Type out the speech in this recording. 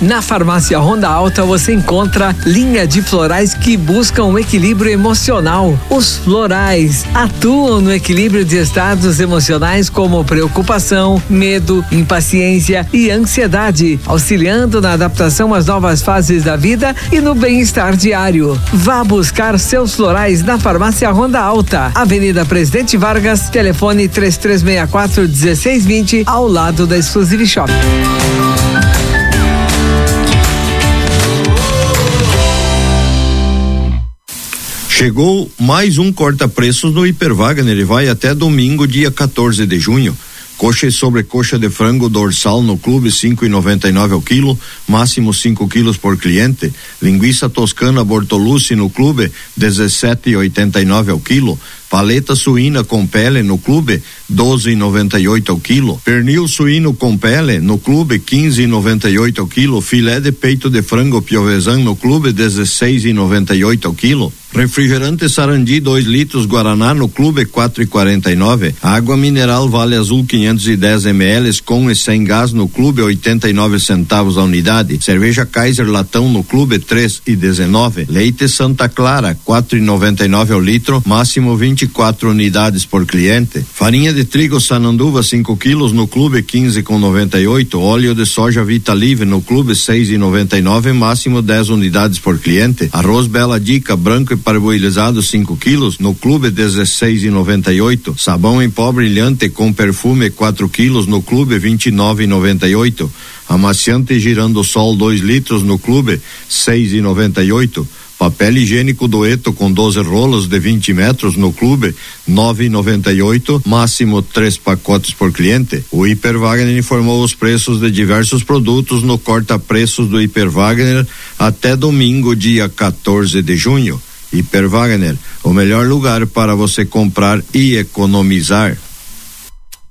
Na Farmácia Ronda Alta você encontra linha de florais que buscam um equilíbrio emocional. Os florais atuam no equilíbrio de estados emocionais como preocupação, medo, impaciência e ansiedade, auxiliando na adaptação às novas fases da vida e no bem-estar diário. Vá buscar seus florais na Farmácia Ronda Alta, Avenida Presidente Vargas, telefone 3364-1620, ao lado da Exclusive Shop. Chegou mais um corta-preços no Hiper Wagner e vai até domingo, dia 14 de junho. Coxa e sobrecoxa de frango dorsal no clube 5,99 ao quilo, máximo 5 quilos por cliente. Linguiça toscana Bortolucci no clube 17,89 ao quilo. Paleta suína com pele no clube 12,98 ao quilo. Pernil suíno com pele no clube 15,98 ao quilo. Filé de peito de frango piovesan no clube 16,98 ao quilo. Refrigerante Sarandi 2 litros Guaraná no clube 4,49. Água mineral Vale Azul 510 ml com e sem gás no clube 89 centavos a unidade. Cerveja Kaiser latão no clube 3,19. Leite Santa Clara 4,99 ao litro, máximo 24 unidades por cliente. Farinha de trigo Sananduva 5 quilos no clube 15,98. Óleo de soja Vitalive no clube 6,99, máximo 10 unidades por cliente. Arroz Bela Dica branco e parboilizado 5 quilos no clube 16,98. Sabão em pó brilhante com perfume 4 quilos no clube 29,98. Amaciante Girandosol 2 litros no clube 6,98. Papel higiênico Dueto com 12 rolos de 20 metros no clube 9,98, máximo 3 pacotes por cliente. O Hiper Wagner informou os preços de diversos produtos no corta-preços do Hiper Wagner até domingo, dia 14 de junho. Hiper Wagner, o melhor lugar para você comprar e economizar.